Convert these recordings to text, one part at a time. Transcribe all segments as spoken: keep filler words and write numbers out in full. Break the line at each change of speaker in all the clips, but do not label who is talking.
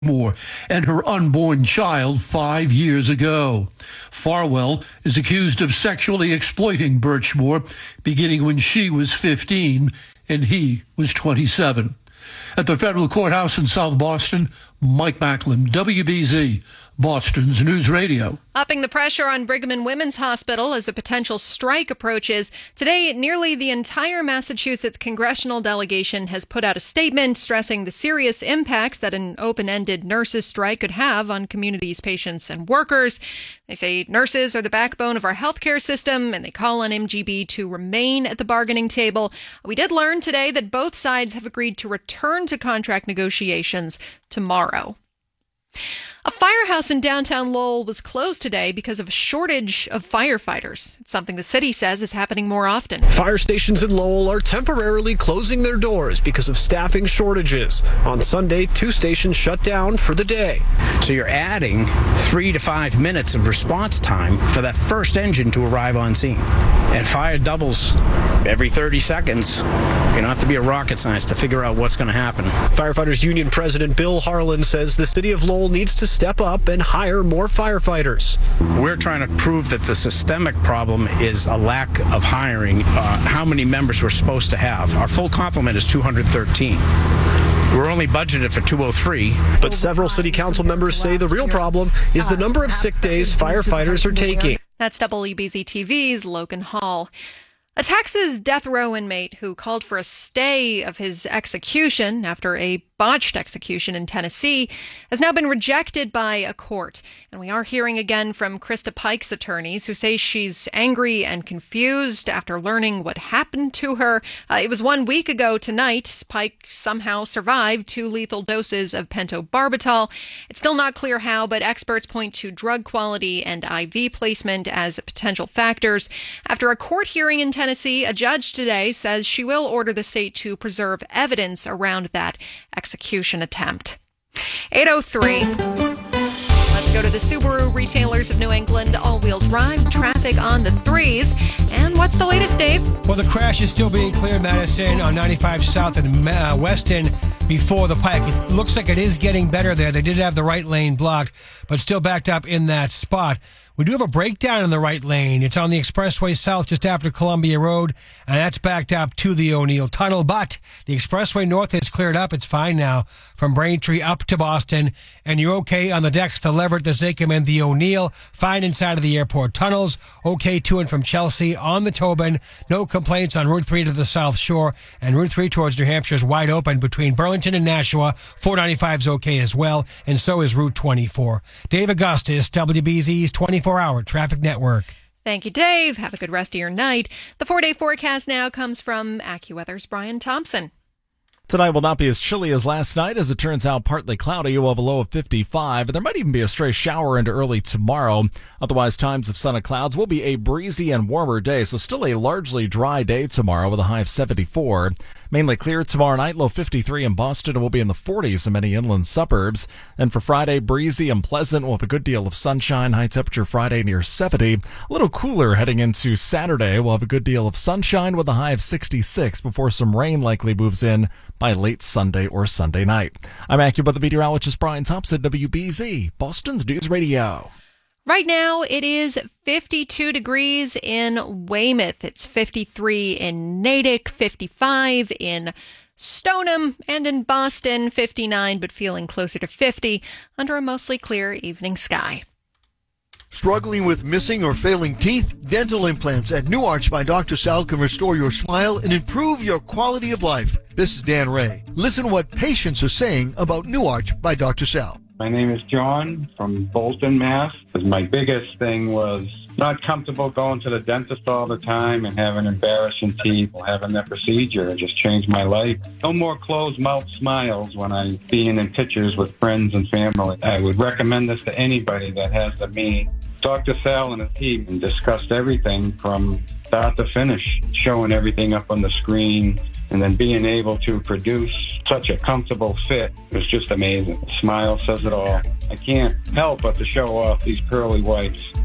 Moore and her unborn child five years ago. Farwell is accused of sexually exploiting Birchmore beginning when she was fifteen and he was twenty-seven. At the federal courthouse in South Boston, Mike Macklin, W B Z, Boston's News Radio.
Upping the pressure on Brigham and Women's Hospital as a potential strike approaches. Today, nearly the entire Massachusetts congressional delegation has put out a statement stressing the serious impacts that an open-ended nurses' strike could have on communities, patients, and workers. They say nurses are the backbone of our healthcare system, and they call on M G B to remain at the bargaining table. We did learn today that both sides have agreed to return to contract negotiations tomorrow. A firehouse in downtown Lowell was closed today because of a shortage of firefighters. It's something the city says is happening more often.
Fire stations in Lowell are temporarily closing their doors because of staffing shortages. On Sunday, two stations shut down for the day.
So you're adding three to five minutes of response time for that first engine to arrive on scene. And fire doubles every thirty seconds. You don't have to be a rocket scientist to figure out what's going to happen.
Firefighters Union President Bill Harlan says the city of Lowell needs to step up and hire more firefighters.
We're trying to prove that the systemic problem is a lack of hiring, uh, how many members we're supposed to have. Our full complement is two hundred thirteen. We're only budgeted for two oh three.
But several city council members say the real problem is the number of sick days firefighters are taking.
That's W B Z T V's Logan Hall. A Texas death row inmate who called for a stay of his execution after a botched execution in Tennessee has now been rejected by a court. And we are hearing again from Krista Pike's attorneys, who say she's angry and confused after learning what happened to her. Uh, it was one week ago tonight. Pike somehow survived two lethal doses of pentobarbital. It's still not clear how, but experts point to drug quality and I V placement as potential factors. After a court hearing in Tennessee, a judge today says she will order the state to preserve evidence around that execution attempt. eight oh three. Let's go to the Subaru Retailers of New England. All-wheel drive traffic on the threes. And what's the latest, Dave?
Well, the crash is still being cleared, Madison, on ninety-five South and uh, Weston before the Pike. It looks like it is getting better there. They did have the right lane blocked, but still backed up in that spot. We do have a breakdown in the right lane. It's on the expressway south just after Columbia Road, and that's backed up to the O'Neill Tunnel. But the expressway north is cleared up. It's fine now from Braintree up to Boston, and you're okay on the decks, the Leverett, the Zakim, and the O'Neill. Fine inside of the airport tunnels. Okay to and from Chelsea on the Tobin. No complaints on Route three to the South Shore, and Route three towards New Hampshire is wide open between Burlington and Nashua. four ninety-five is okay as well, and so is Route twenty-four. Dave Augustus, W B Z's twenty-four hour traffic network.
Thank you, Dave. Have a good rest of your night. The four-day forecast now comes from AccuWeather's Brian Thompson.
Tonight will not be as chilly as last night. As it turns out, partly cloudy. You'll have a low of fifty-five. And there might even be a stray shower into early tomorrow. Otherwise, times of sun and clouds will be a breezy and warmer day. So still a largely dry day tomorrow with a high of seventy-four. Mainly clear tomorrow night, low fifty-three in Boston. It will be in the forties in many inland suburbs. And for Friday, breezy and pleasant. We'll have a good deal of sunshine. High temperature Friday near seventy. A little cooler heading into Saturday. We'll have a good deal of sunshine with a high of sixty-six before some rain likely moves in by late Sunday or Sunday night. I'm AccuWeather meteorologist Brian Thompson, W B Z, Boston's News Radio.
Right now, it is fifty-two degrees in Weymouth. It's fifty-three in Natick, fifty-five in Stoneham, and in Boston, fifty-nine, but feeling closer to fifty under a mostly clear evening sky.
Struggling with missing or failing teeth? Dental implants at New Arch by Doctor Sal can restore your smile and improve your quality of life. This is Dan Ray. Listen to what patients are saying about New Arch by Doctor Sal.
My name is John from Bolton, Mass. My biggest thing was not comfortable going to the dentist all the time and having embarrassing teeth, having that procedure. It just changed my life. No more closed mouth smiles when I'm being in pictures with friends and family. I would recommend this to anybody that has the means. Doctor Sal and his team discussed everything from start to finish, showing everything up on the screen, and then being able to produce such a comfortable fit was just amazing. The smile says it all. I can't help but to show off these pearly whites.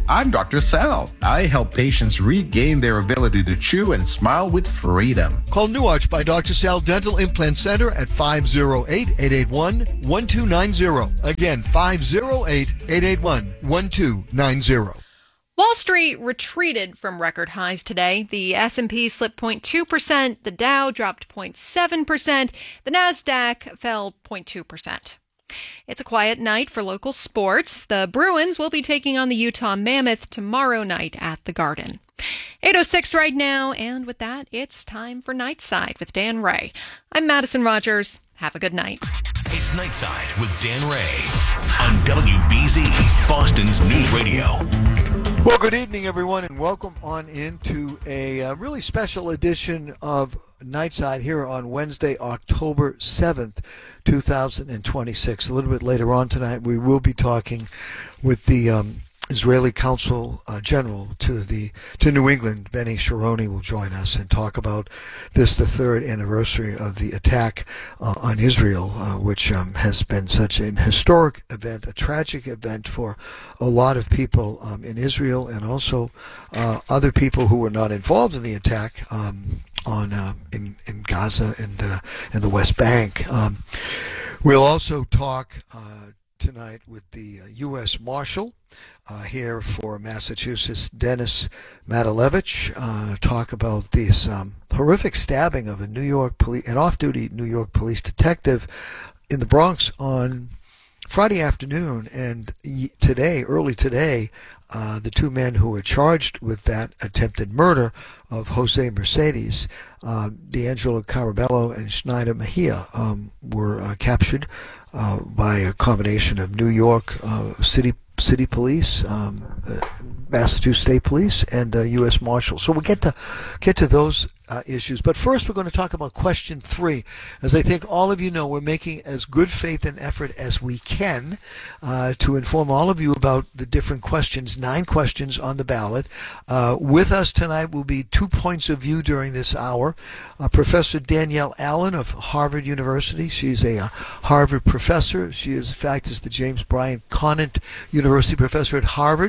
I'm Doctor Sal. I help patients regain their ability to chew and smile with freedom.
Call New Arch by Doctor Sal Dental Implant Center at five oh eight, eight eight one, one two nine zero. Again, five oh eight, eight eight one, one two nine zero.
Wall Street retreated from record highs today. The S and P slipped zero point two percent, the Dow dropped zero point seven percent, the Nasdaq fell zero point two percent. It's a quiet night for local sports. The Bruins will be taking on the Utah Mammoth tomorrow night at the Garden. eight oh six right now, and with that, it's time for Nightside with Dan Ray. I'm Madison Rogers. Have a good night.
It's Nightside with Dan Ray on W B Z, Boston's News Radio.
Well, good evening, everyone, and welcome on into a uh, really special edition of Nightside here on Wednesday, October seventh, two thousand twenty-six. A little bit later on tonight, we will be talking with the um, Israeli Consul uh, General to the to New England. Benny Sharoni will join us and talk about this, the third anniversary of the attack uh, on Israel, uh, which um, has been such an historic event, a tragic event for a lot of people um, in Israel and also uh, other people who were not involved in the attack um, on uh, in in Gaza and uh, in the West Bank. Um, we'll also talk uh, tonight with the uh, U S Marshal uh, here for Massachusetts, Dennis Matalevich, uh, talk about this um, horrific stabbing of a New York police, an off-duty New York police detective in the Bronx on Friday afternoon, and today, early today, uh, the two men who were charged with that attempted murder of Jose Mercedes, uh, D'Angelo Carabello and Schneider Mejia, um, were uh, captured uh, by a combination of New York uh, City City Police, um, uh, Massachusetts State Police, and uh, U S Marshals. So we'll get to get to those uh, issues. But first, we're going to talk about question three. As I think all of you know, we're making as good faith and effort as we can uh, to inform all of you about the different questions, nine questions on the ballot. Uh, with us tonight will be two points of view during this hour. Uh, Professor Danielle Allen of Harvard University. She's a uh, Harvard professor. She is, in fact, is the James Bryant Conant University professor at Harvard.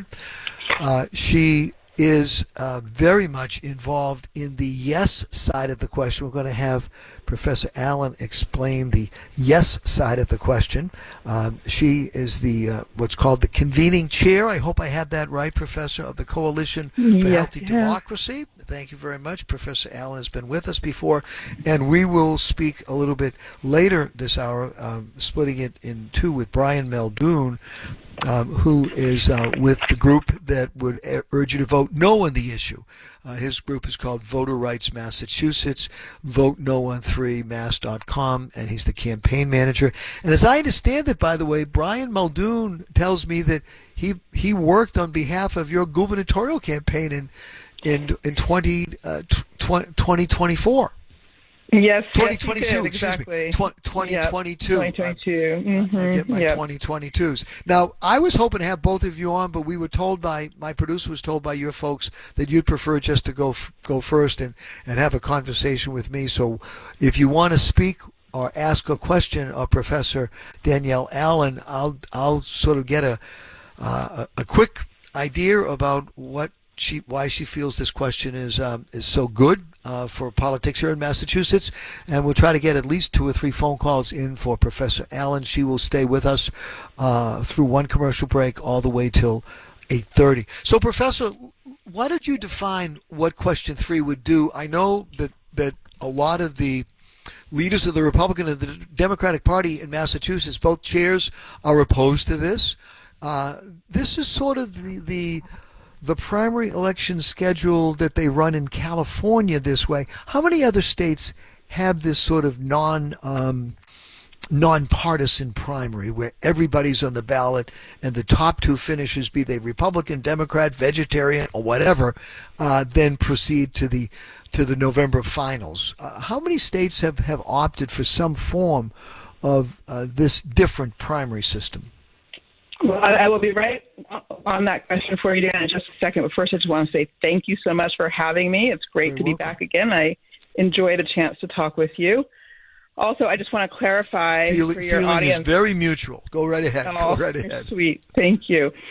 Uh, she is uh, very much involved in the yes side of the question. We're going to have Professor Allen explain the yes side of the question. Um, she is the uh, what's called the convening chair. I hope I have that right, Professor, of the Coalition for
yes,
Healthy
yeah.
Democracy. Thank you very much. Professor Allen has been with us before, and we will speak a little bit later this hour, um, splitting it in two with Brian Muldoon, Um, who is uh, with the group that would urge you to vote no on the issue. Uh, his group is called Voter Rights Massachusetts, vote no on three mass dot com, and he's the campaign manager. And as I understand it, by the way, Brian Muldoon tells me that he he worked on behalf of your gubernatorial campaign in in in twenty, uh, twenty twenty-four.
Yes,
twenty twenty-two,
yes,
excuse
exactly.
me, Tw- twenty twenty-two.
Yep, twenty twenty-two. Mm-hmm.
I get my
yep.
twenty twenty-twos. Now, I was hoping to have both of you on, but we were told by, my producer was told by your folks that you'd prefer just to go f- go first and, and have a conversation with me. So if you want to speak or ask a question of Professor Danielle Allen, I'll I'll sort of get a uh, a, a quick idea about what she why she feels this question is um, is so good uh, for politics here in Massachusetts, and we'll try to get at least two or three phone calls in for Professor Allen. She will stay with us uh, through one commercial break all the way till eight thirty. So, Professor, why don't you define what question three would do? I know that that a lot of the leaders of the Republican and the Democratic Party in Massachusetts, both chairs, are opposed to this. Uh, this is sort of the the the primary election schedule that they run in California this way. How many other states have this sort of non um, nonpartisan primary where everybody's on the ballot and the top two finishers, be they Republican, Democrat, Vegetarian, or whatever, uh, then proceed to the to the November finals? Uh, how many states have, have opted for some form of uh, this different primary system?
Well, I, I will be right on that question for you, Dan, in just a second. But first, I just want to say thank you so much for having me. It's great
You're
to
welcome.
be back again. I enjoy the chance to talk with you. Also, I just want to clarify
Feeling,
for your
feeling
audience.
is very mutual. Go right ahead.
Oh,
Go right ahead.
Sweet. Thank you.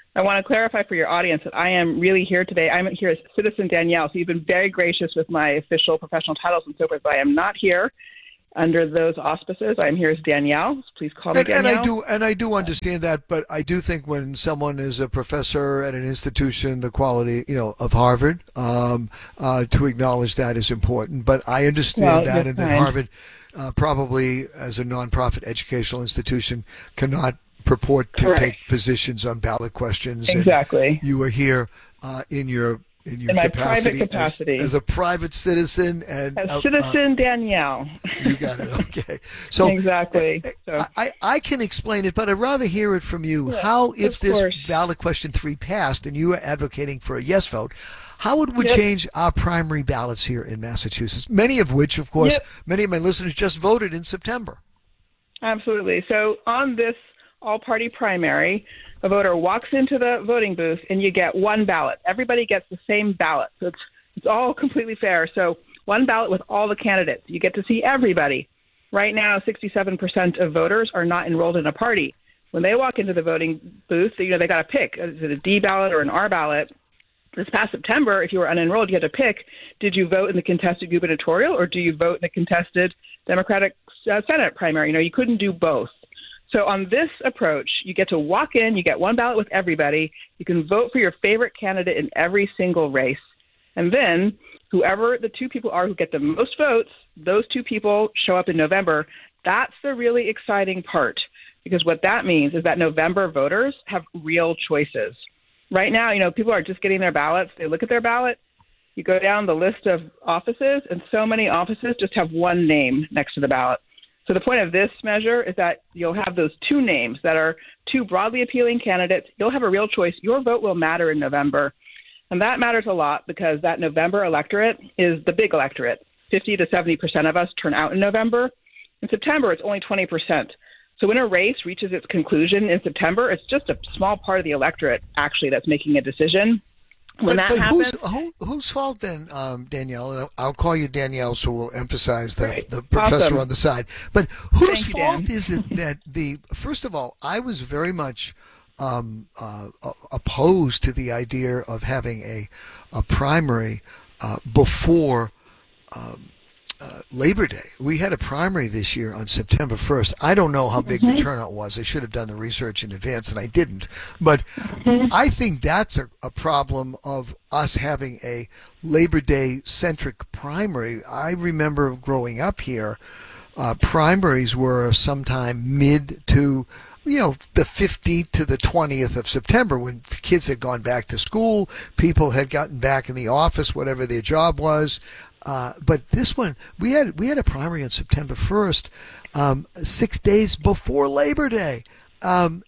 I want to clarify for your audience that I am really here today. I'm here as Citizen Danielle, so you've been very gracious with my official professional titles and so forth, but I am not here under those auspices. I'm here as Danielle. So please call me
and,
Danielle.
And I do, and I do understand that, but I do think when someone is a professor at an institution, the quality, you know, of Harvard, um, uh, to acknowledge that is important. But I understand
well,
that, and that
fine.
Harvard, uh, probably as a nonprofit educational institution, cannot purport to
Correct.
take positions on ballot questions.
Exactly.
And you are here uh, in your in your
in my
capacity,
private capacity
as, as a private citizen and
as
uh,
Citizen
uh,
Danielle.
You got it. Okay. So
exactly. So.
I, I can explain it, but I'd rather hear it from you.
Yeah,
how, if
of
this
course.
ballot question three passed and you are advocating for a yes vote, how it would
Yep.
change our primary ballots here in Massachusetts, many of which, of course,
Yep.
many of my listeners just voted in September.
Absolutely. So on this all-party primary, a voter walks into the voting booth and you get one ballot. Everybody gets the same ballot. So it's it's all completely fair. So one ballot with all the candidates. You get to see everybody. Right now, sixty-seven percent of voters are not enrolled in a party. When they walk into the voting booth, you know, they got to pick. Is it a D ballot or an R ballot? This past September, if you were unenrolled, you had to pick, did you vote in the contested gubernatorial or do you vote in the contested Democratic uh, Senate primary? You know, you couldn't do both. So on this approach, you get to walk in, you get one ballot with everybody, you can vote for your favorite candidate in every single race. And then whoever the two people are who get the most votes, those two people show up in November. That's the really exciting part, because what that means is that November voters have real choices. Right now, you know, people are just getting their ballots. They look at their ballot. You go down the list of offices, and so many offices just have one name next to the ballot. So the point of this measure is that you'll have those two names that are two broadly appealing candidates. You'll have a real choice. Your vote will matter in November. And that matters a lot because that November electorate is the big electorate. fifty to seventy percent of us turn out in November. In September, it's only twenty percent. So when a race reaches its conclusion in September, it's just a small part of the electorate, actually, that's making a decision. When
but,
that
but
happens,
who's, who, whose fault then, um, Danielle? And I'll, I'll call you Danielle, so we'll emphasize the,
Right.
the professor
Awesome.
on the side. But whose
Thank you,
fault
Dan.
is it that the? First of all, I was very much um, uh, opposed to the idea of having a a primary uh, before. Um, Uh, Labor Day. We had a primary this year on September first. I don't know how big
Mm-hmm.
the turnout was. I should have done the research in advance, and I didn't. But
Mm-hmm.
I think that's a, a problem of us having a Labor Day centric primary. I remember growing up here, uh, primaries were sometime mid to you know, the fifteenth to the twentieth of September, when the kids had gone back to school, people had gotten back in the office, whatever their job was. Uh, but this one, we had we had a primary on September first, um, six days before Labor Day. Um,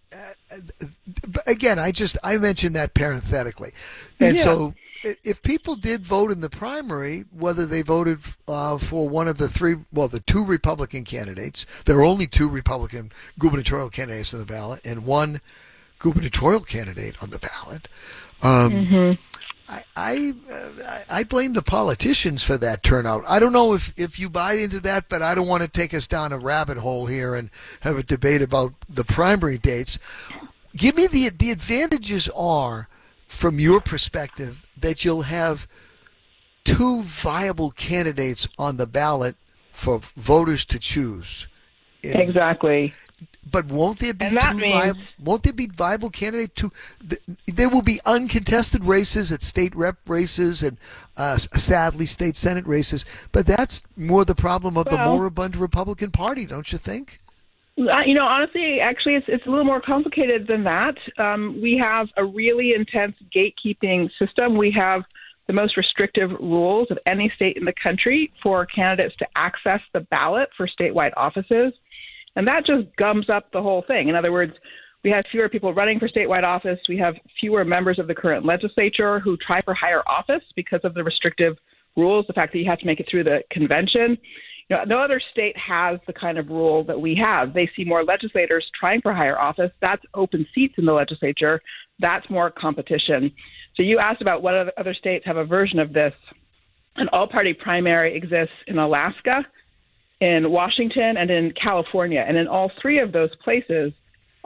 again, I just I mentioned that parenthetically, and
Yeah.
so if people did vote in the primary, whether they voted uh, for one of the three, well, the two Republican candidates, there are only two Republican gubernatorial candidates on the ballot, and one gubernatorial candidate on the ballot. Um,
mm-hmm.
I I, uh, I blame the politicians for that turnout. I don't know if, if you buy into that, but I don't want to take us down a rabbit hole here and have a debate about the primary dates. Give me the the advantages are, from your perspective, that you'll have two viable candidates on the ballot for voters to choose. In,
exactly.
But won't there be
And that
two
means-
viable, won't there be viable candidates? To, there will be uncontested races at state rep races and uh, sadly state senate races. But that's more the problem of the
Well-
moribund Republican Party, don't you think?
Uh, You know, honestly, actually, it's it's a little more complicated than that. Um, we have a really intense gatekeeping system. We have the most restrictive rules of any state in the country for candidates to access the ballot for statewide offices. And that just gums up the whole thing. In other words, we have fewer people running for statewide office. We have fewer members of the current legislature who try for higher office because of the restrictive rules, the fact that you have to make it through the convention. You know, no other state has the kind of rule that we have. They see more legislators trying for higher office. That's open seats in the legislature. That's more competition. So you asked about what other states have a version of this. An all-party primary exists in Alaska, in Washington, and in California. And in all three of those places,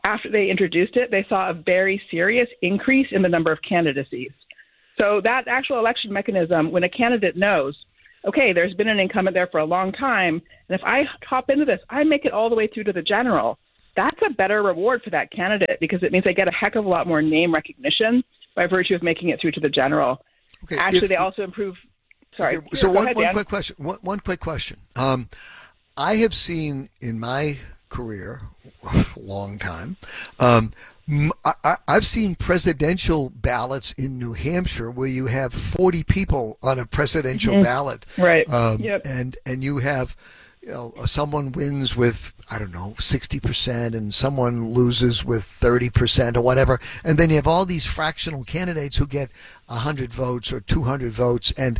after they introduced it, they saw a very serious increase in the number of candidacies. So that actual election mechanism, when a candidate knows, okay, there's been an incumbent there for a long time, and if I hop into this, I make it all the way through to the general, that's a better reward for that candidate because it means they get a heck of a lot more name recognition by virtue of making it through to the general.
Okay,
Actually,
if,
they also improve. Sorry.
Okay, so
Go
one,
ahead,
one
Dan.
quick question. One, one quick question. Um, I have seen in my career, long time, um, I, I've seen presidential ballots in New Hampshire where you have forty people on a presidential
mm-hmm.
ballot,
right?
Um,
yep.
And and you have, you know, someone wins with I don't know sixty percent, and someone loses with thirty percent or whatever, and then you have all these fractional candidates who get a hundred votes or two hundred votes, and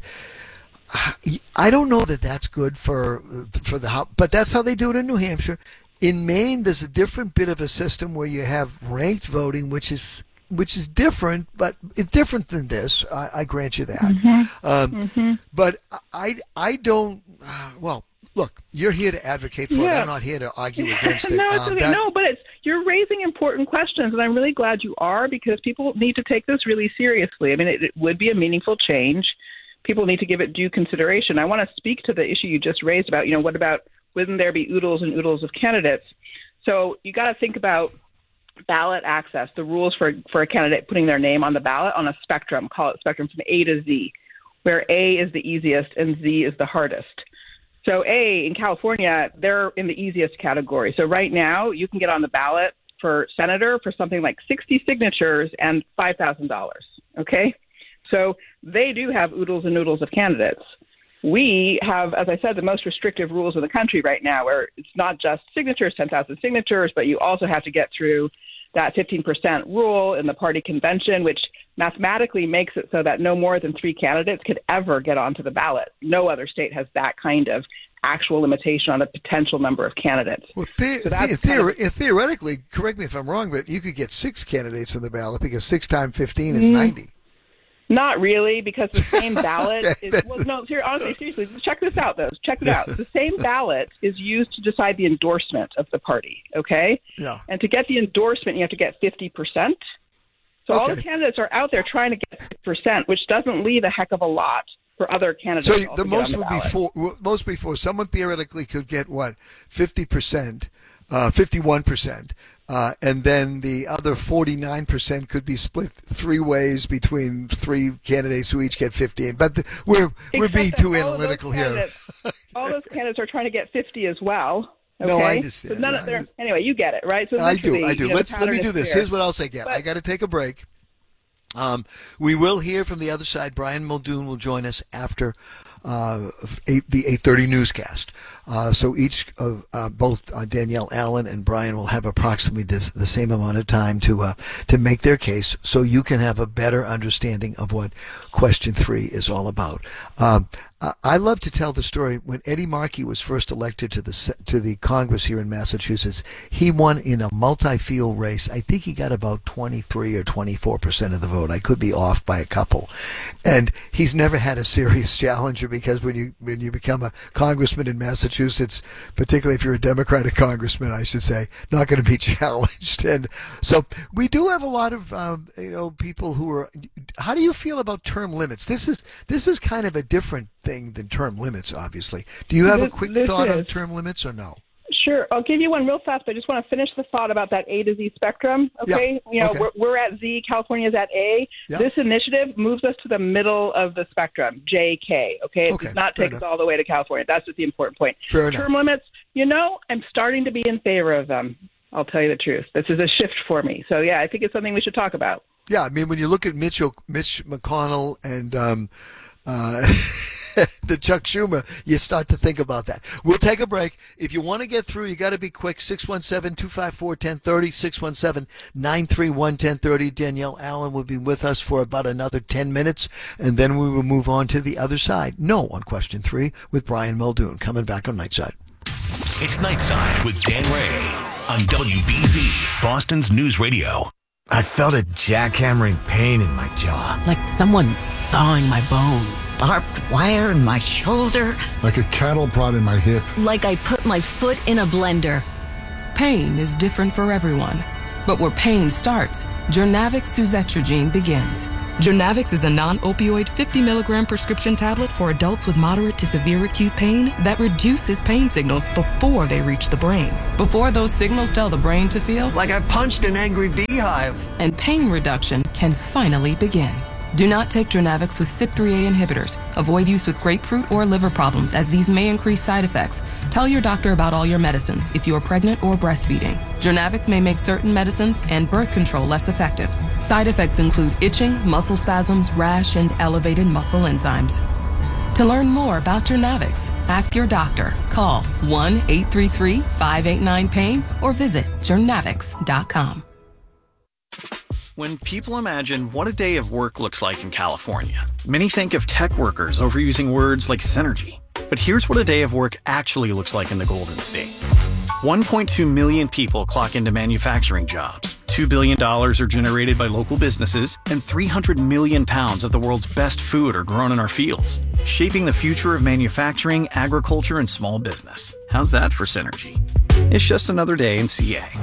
I don't know that that's good for for the House, but that's how they do it in New Hampshire. In Maine, there's a different bit of a system where you have ranked voting, which is which is different, but it's different than this. I, I grant you that.
Mm-hmm.
Um,
mm-hmm.
But I I don't. Uh, well, look, you're here to advocate for
yeah.
it. I'm not here to argue against it.
no, it's
um,
okay.
that,
no, but it's you're raising important questions, and I'm really glad you are because people need to take this really seriously. I mean, it, it would be a meaningful change. People need to give it due consideration. I want to speak to the issue you just raised about, you know, what about wouldn't there be oodles and oodles of candidates? So you got to think about ballot access, the rules for, for a candidate putting their name on the ballot on a spectrum, call it spectrum from A to Z, where A is the easiest and Z is the hardest. So A, in California, they're in the easiest category. So right now, you can get on the ballot for senator for something like sixty signatures and five thousand dollars, okay? So they do have oodles and noodles of candidates. We have, as I said, the most restrictive rules in the country right now, where it's not just signatures, ten thousand signatures, but you also have to get through that fifteen percent rule in the party convention, which mathematically makes it so that no more than three candidates could ever get onto the ballot. No other state has that kind of actual limitation on the potential number of candidates.
Well, the,
so
the,
theor-
of, theoretically, correct me if I'm wrong, but you could get six candidates on the ballot because six times fifteen is
mm.
ninety.
Not really, because the same ballot is, well, no, ser- honestly, seriously, check this out, though. Check it out. The same ballot is used to decide the endorsement of the party, okay?
Yeah.
And to get the endorsement, you have to get fifty percent. So
okay.
all the candidates are out there trying to get fifty percent, which doesn't leave a heck of a lot for other candidates.
So
to also
the
get
most
on the
would be
ballot.
four, most before someone theoretically could get what, fifty percent, uh, fifty-one percent. Uh, and then the other forty-nine percent could be split three ways between three candidates who each get fifteen. But the, we're we're
Except
being
that
too
all of
analytical
those
here.
candidates- all those candidates are trying to get fifty as well. Okay?
No, I understand.
So none
I
of their,
understand.
anyway, you get it, right? So
I do,
eventually,
I do.
you know,
Let's
the
let me
pattern
do
is
this.
clear.
Here's what else I get.
But-
I got to take a break. Um, we will hear from the other side. Brian Muldoon will join us after uh, eight, the eight thirty newscast. Uh, so each of uh, both uh, Danielle Allen and Brian will have approximately this, the same amount of time to uh, to make their case, so you can have a better understanding of what question three is all about. Um, I love to tell the story. When Eddie Markey was first elected to the to the Congress here in Massachusetts, he won in a multi-field race. I think he got about twenty-three or twenty-four percent of the vote. I could be off by a couple. And he's never had a serious challenger, because when you when you become a congressman in Massachusetts, particularly if you're a Democratic congressman, I should say, not going to be challenged. And so we do have a lot of um, you know people who are. How do you feel about term limits? This is this is kind of a different thing than term limits, obviously. Do you have
This-
a quick
this
thought on
is.
term limits or no?
Sure. I'll give you one real fast, but I just want to finish the thought about that A to Z spectrum. Okay.
Yeah.
You know,
Okay.
we're, we're at Z, California's at A.
Yeah.
This initiative moves us to the middle of the spectrum, J K. Okay. It
Okay,
does not
fair
take us
enough.
all the way to California. That's just the important point.
Fair enough.
Term limits, you know, I'm starting to be in favor of them. I'll tell you the truth. This is a shift for me. So, yeah, I think it's something we should talk about.
Yeah, I mean, when you look at Mitch, O- Mitch McConnell and um, uh, the Chuck Schumer, you start to think about that. We'll take a break. If you want to get through, you got to be quick. six one seven, two five four, one zero three zero, six one seven, nine three one, one zero three zero. Danielle Allen will be with us for about another ten minutes, and then we will move on to the other side. No on question three with Brian Muldoon, coming back on Nightside.
It's Nightside with Dan Ray on W B Z, Boston's News Radio.
I felt a jackhammering pain in my jaw.
Like someone sawing my bones.
Barbed wire in my shoulder.
Like a cattle prod in my hip.
Like I put my foot in a blender.
Pain is different for everyone.
But where pain starts, Jurnavix suzetrigine begins. Jurnavix is a non-opioid fifty milligram prescription tablet for adults with moderate to severe acute pain that reduces pain signals before they reach the brain. Before those signals tell the brain to feel
like I punched an angry beehive.
And pain reduction can finally begin. Do not take Jurnavix with C Y P three A inhibitors. Avoid use with grapefruit or liver problems, as these may increase side effects. Tell your doctor about all your medicines if you are pregnant or breastfeeding. Jurnavix may make certain medicines and birth control less effective. Side effects include itching, muscle spasms, rash, and elevated muscle enzymes. To learn more about Jurnavix, ask your doctor. Call one eight three three, five eight nine, pain or visit jurnavix dot com.
When people imagine what a day of work looks like in California, many think of tech workers overusing words like synergy. But here's what a day of work actually looks like in the Golden State. one point two million people clock into manufacturing jobs, two billion dollars are generated by local businesses, and three hundred million pounds of the world's best food are grown in our fields, shaping the future of manufacturing, agriculture, and small business. How's that for synergy? It's just another day in C A.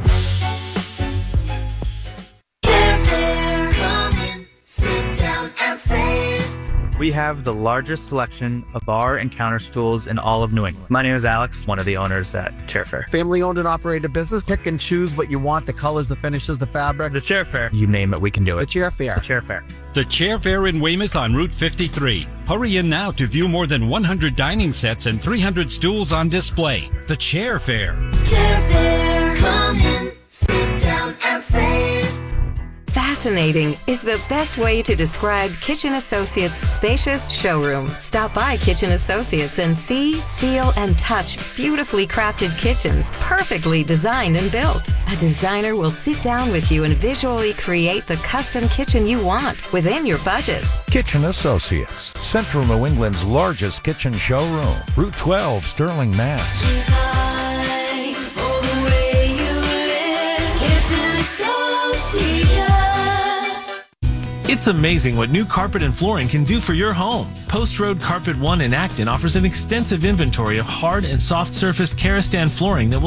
Sit down and save. We have the largest selection of bar and counter stools in all of New England. My name is Alex, one of the owners at Chair Fair.
Family owned and operated business. Pick and choose what you want, the colors, the finishes, the fabric.
The Chair Fair. You name it, we can do it.
The Chair Fair.
The Chair Fair.
The Chair Fair in Weymouth on Route fifty-three. Hurry in now to view more than one hundred dining sets and three hundred stools on display. The Chair Fair.
Chair Fair. Come in, sit down and save.
Fascinating is the best way to describe Kitchen Associates' spacious showroom. Stop by Kitchen Associates and see, feel, and touch beautifully crafted kitchens, perfectly designed and built. A designer will sit down with you and visually create the custom kitchen you want within your budget.
Kitchen Associates, Central New England's largest kitchen showroom. Route twelve, Sterling, Mass.
Design for the way you live. Kitchen Associates.
It's amazing what new carpet and flooring can do for your home. Post Road Carpet One in Acton offers an extensive inventory of hard and soft surface Karastan flooring that will